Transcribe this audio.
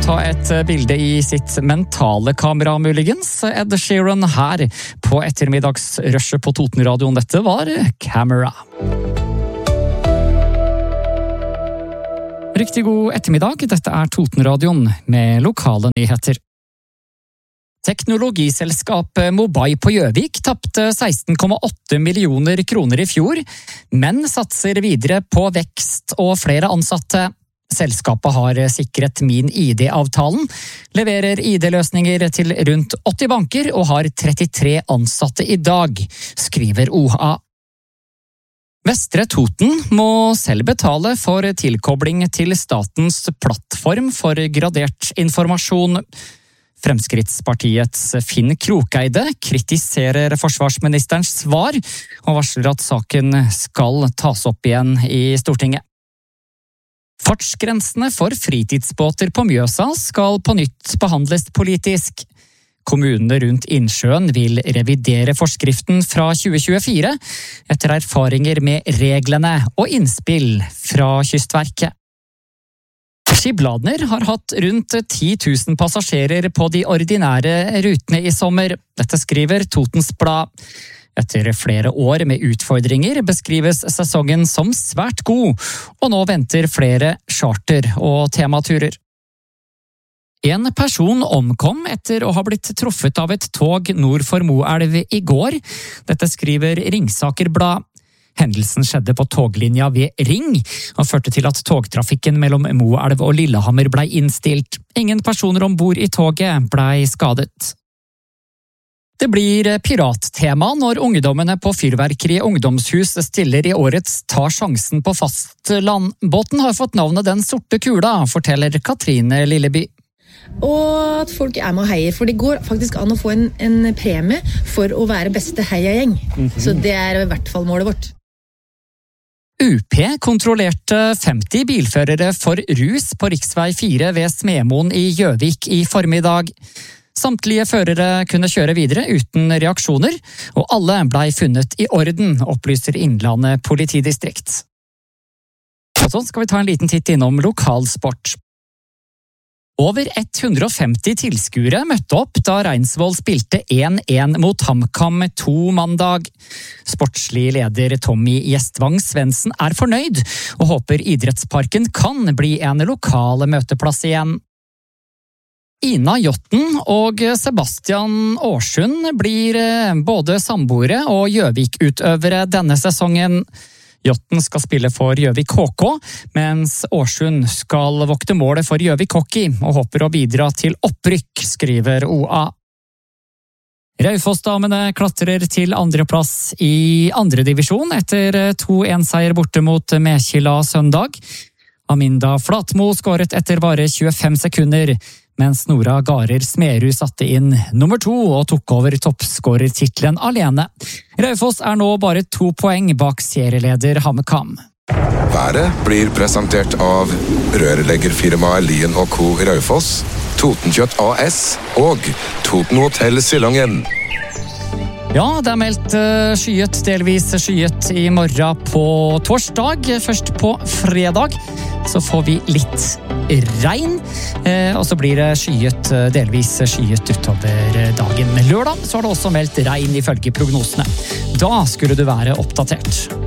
ta et bilde i sitt mentale kamera muligens. Ed Sheeran her på ettermiddagsrushet på Totenradioen. Dette var Camera. Riktig god ettermiddag, dette er Totenradioen med lokale nyheter. Teknologiselskapet Mobai på Gjøvik tappte 16,8 millioner kroner i fjor, men satser videre på vekst og flere ansatte. Selskapet har sikret Min ID-avtalen, leverer ID-løsninger til rundt 80 banker og har 33 ansatte i dag, skriver OHA. Vestre Toten må selv betale for tilkobling til statens plattform for gradert informasjon. Fremskrittspartiets Finn Krokeide kritiserer forsvarsministerens svar og varsler at saken skal tas opp igjen i Stortinget. Fartsgrensene for fritidsbåter på Mjøsa skal på nytt behandles politisk. Kommunene rundt innsjøen vil revidere forskriften fra 2024 etter erfaringer med reglene og innspill fra Kystverket. Skibladner har hatt rundt 10 000 passasjerer på de ordinære rutene i sommer. Dette skriver Totens Blad. Etter flere år med utfordringer beskrives sesongen som svært god, og nå venter flere charter- og tematurer. En person omkom etter å ha blitt truffet av et tog nord for Moelv i går. Dette skriver Ringsaker Blad. Hendelsen skjedde på toglinja ved Ring, og førte til at togtrafikken mellom Moelv og Lillehammer ble innstilt. Ingen personer ombord i toget ble skadet. Det blir pirattema når ungdommene på Fyrverkeri ungdomshus stiller i årets Ta sjansen på fastland. Båten har fått navnet Den sorte kula, forteller Katrine Lilleby. Og at folk er med og heier, for det går faktisk an å få en premie for å være beste heiagjeng. Så det er i hvert fall målet vårt. UP kontrollerte 50 bilførere for rus på riksvei 4 ved Smemoen i Gjøvik i formiddag. Samtlige førere kunne kjøre videre uten reaksjoner, og alle ble funnet i orden, opplyser Innlandet politidistrikt. Og så skal vi ta en liten titt innom lokalsport. Over 150 tilskuere møtte opp da Reinsvoll spilte 1-1 mot HamKam 2 mandag. Sportslig leder Tommy Gjestvang Svendsen er fornøyd, og håper idrettsparken kan bli en lokal møteplass igjen. Ina Jotten og Sebastian Årsund blir både samboere og Gjøvik-utøvere denne sesongen. Jotten skal spille for Gjøvik HK, mens Årsund skal vokte målet for Gjøvik Hockey og håper å bidra til opprykk, skriver OA. Raufoss-damene klatrer til andreplass i andre divisjon etter 2-1-seier borte mot Mekila søndag. Aminda Flatmo skåret etter bare 25 sekunder, mens Nora Garer Smerud satte inn nummer 2 og tok over toppskårertitlen alene. Raufoss er nå bare 2 poeng bak serieleder HamKam. Været blir presentert av rørleggerfirmaet Lien & Co. Raufoss, Totenkjøtt AS og Toten Hotel Silangen. Ja, det er meldt skyet, delvis skyet i morgen på torsdag. Først på fredag så får vi litt regn, og så blir det skyet, delvis skyet utover dagen. Lørdag så har det også meldt regn ifølge prognosene. Da skulle du være oppdatert.